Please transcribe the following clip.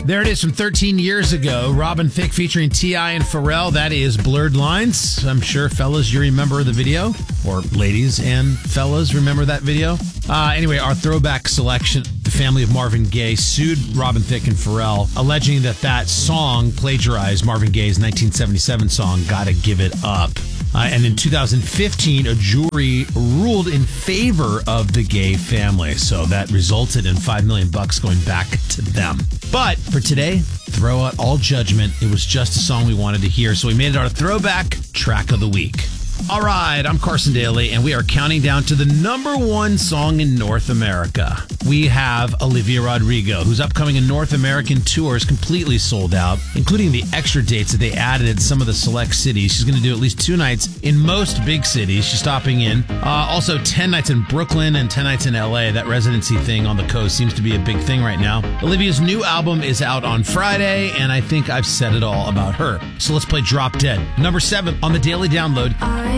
There it is from 13 years ago. Robin Thicke featuring T.I. and Pharrell. That is Blurred Lines. I'm sure, fellas, you remember the video. Or ladies and fellas remember that video. Anyway, our throwback selection, the family of Marvin Gaye sued Robin Thicke and Pharrell, alleging that song plagiarized Marvin Gaye's 1977 song, Gotta Give It Up. And in 2015, a jury ruled in favor of the Gaye family. So that resulted in $5 million going back to them. But for today, throw out all judgment. It was just a song we wanted to hear. So we made it our throwback track of the week. All right, I'm Carson Daly, and we are counting down to the number one song in North America. We have Olivia Rodrigo, whose upcoming North American tour is completely sold out, including the extra dates that they added at some of the select cities. She's going to do at least 2 nights in most big cities. She's stopping in. Also, 10 nights in Brooklyn and 10 nights in LA. That residency thing on the coast seems to be a big thing right now. Olivia's new album is out on Friday, and I think I've said it all about her. So let's play Drop Dead. Number 7 on the Daily Download.